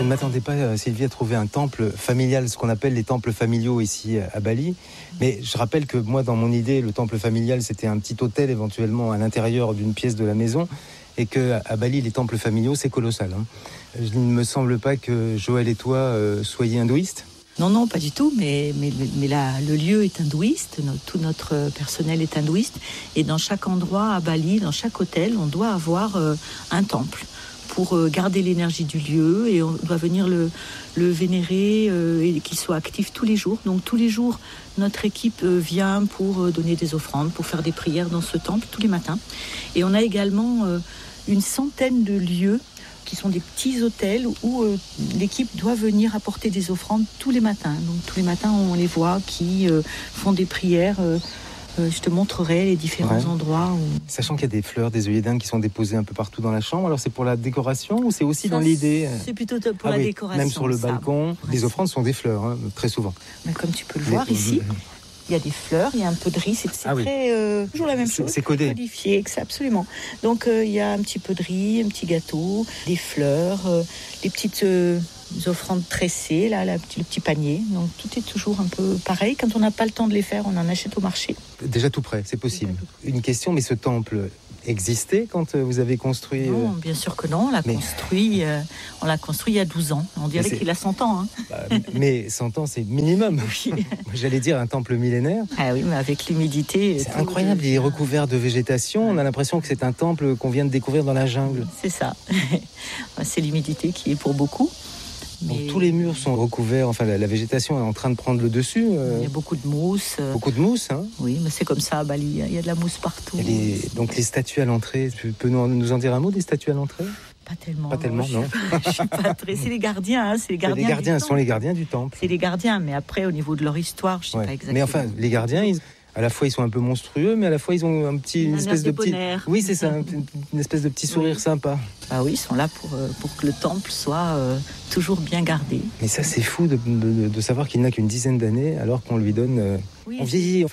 Je ne m'attendais pas, Sylvie, à trouver un temple familial, ce qu'on appelle les temples familiaux ici à Bali. Mais je rappelle que moi, dans mon idée, le temple familial, c'était un petit hôtel éventuellement à l'intérieur d'une pièce de la maison. Et qu'à Bali, les temples familiaux, c'est colossal. Il ne me semble pas que Joël et toi soyez hindouistes. Non, pas du tout, mais là, le lieu est hindouiste, tout notre personnel est hindouiste, et dans chaque endroit à Bali, dans chaque hôtel, on doit avoir un temple pour garder l'énergie du lieu, et on doit venir le vénérer et qu'il soit actif tous les jours. Donc tous les jours, notre équipe vient pour donner des offrandes, pour faire des prières dans ce temple tous les matins. Et on a également une centaine de lieux qui sont des petits hôtels où l'équipe doit venir apporter des offrandes tous les matins. Donc tous les matins, on les voit qui font des prières. Je te montrerai les différents endroits. Sachant qu'il y a des fleurs, des œillets d'Inde qui sont déposées un peu partout dans la chambre. Alors c'est pour la décoration ou c'est aussi dans l'idée? C'est plutôt pour la décoration. Même sur le balcon, les offrandes sont des fleurs, très souvent. Mais comme tu peux le voir ici, il y a des fleurs, il y a un peu de riz, c'est très toujours la même chose. C'est codé. Codifié, absolument. Donc il y a un petit peu de riz, un petit gâteau, des fleurs, des petites offrandes tressées, là, le petit panier. Donc tout est toujours un peu pareil. Quand on n'a pas le temps de les faire, on en achète au marché. Déjà tout prêt, c'est possible. Une question, mais ce temple existait quand vous avez construit Non, bien sûr que non. On l'a construit il y a 12 ans. On dirait qu'il a 100 ans. Mais 100 ans, c'est minimum. Oui. J'allais dire un temple millénaire. Ah oui, mais avec l'humidité... C'est incroyable, il est recouvert de végétation. On a l'impression que c'est un temple qu'on vient de découvrir dans la jungle. C'est ça. C'est l'humidité qui est pour beaucoup. Donc tous les murs sont recouverts, enfin la végétation est en train de prendre le dessus. Il y a beaucoup de mousse. Beaucoup de mousse, hein. Oui, mais c'est comme ça à Bali, il y a de la mousse partout. Donc les statues à l'entrée, tu peux nous en dire un mot des statues à l'entrée? Pas tellement. Pas tellement, non. Je suis pas très... C'est les gardiens, c'est les gardiens. Ce sont les gardiens du temple. C'est les gardiens, mais après au niveau de leur histoire, je sais pas exactement. Mais enfin, les gardiens, à la fois ils sont un peu monstrueux, mais à la fois ils ont une espèce de petit. Oui, c'est ça, une espèce de petit sourire sympa. Ah oui, ils sont là pour que le temple soit toujours bien gardé. Mais ça, c'est fou de savoir qu'il n'a qu'une dizaine d'années, alors qu'on lui donne. On vieillit,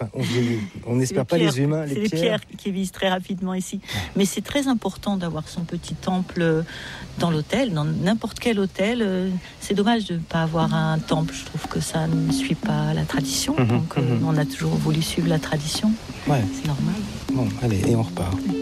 on n'espère pas les humains. C'est les pierres qui vieillissent très rapidement ici. Mais c'est très important d'avoir son petit temple dans l'hôtel, dans n'importe quel hôtel. C'est dommage de ne pas avoir un temple. Je trouve que ça ne suit pas la tradition. Donc on a toujours voulu suivre la tradition. Ouais. C'est normal. Bon, allez, et on repart.